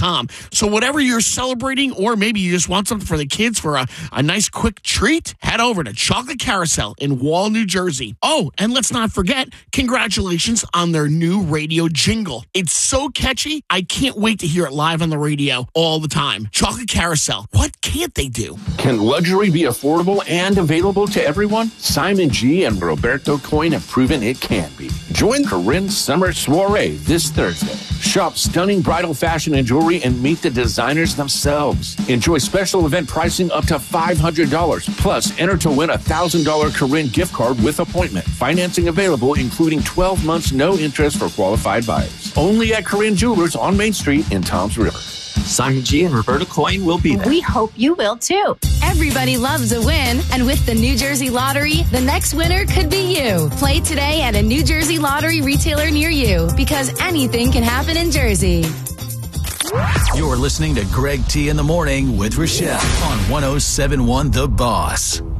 CarouselCoins.com. So whatever you're celebrating, or maybe you just want something for the kids for a nice quick treat, head over to Chocolate Carousel in Wall, New Jersey. Oh, and let's not forget, congratulations on their new radio jingle. It's so catchy, I can't wait to hear it live on the radio all the time. Chocolate Carousel, what can't they do? Can luxury be affordable and available to everyone? Simon G. and Roberto Coin have proven it can be. Join Corinne's Summer Soiree this Thursday. Shop stunning bridal fashion and jewelry and meet the designers themselves. Enjoy special event pricing up to $500. Plus, enter to win a $1,000 Corinne gift card with appointment. Financing available, including 12 months no interest for qualified buyers. Only at Corinne Jewelers on Main Street in Toms River. Simon G. and Roberta Coin will be there. We hope you will too. Everybody loves a win, and with the New Jersey Lottery, the next winner could be you. Play today at a New Jersey Lottery retailer near you, because anything can happen in Jersey. You're listening to Greg T in the Morning with Rochelle on 107.1 The Boss.